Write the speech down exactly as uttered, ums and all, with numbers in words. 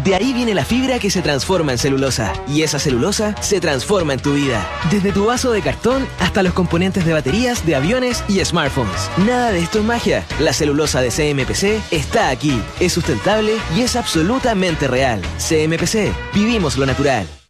De ahí viene la fibra que se transforma en celulosa. Y esa celulosa se transforma en tu vida. Desde tu vaso de cartón hasta los componentes de baterías de aviones y smartphones. Nada de esto es magia. La celulosa de C M P C está aquí. Es sustentable y es absolutamente real. C M P C. Vivimos lo natural.